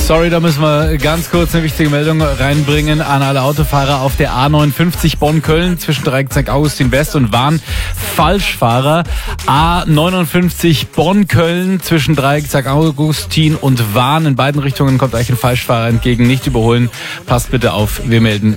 Sorry, da müssen wir ganz kurz eine wichtige Meldung reinbringen an alle Autofahrer auf der A59 Bonn-Köln zwischen Dreieck St. Augustin West und Wahn. Falschfahrer. A59 Bonn-Köln zwischen Dreieck St. Augustin und Wahn. In beiden Richtungen kommt euch ein Falschfahrer entgegen. Nicht überholen. Passt bitte auf. Wir melden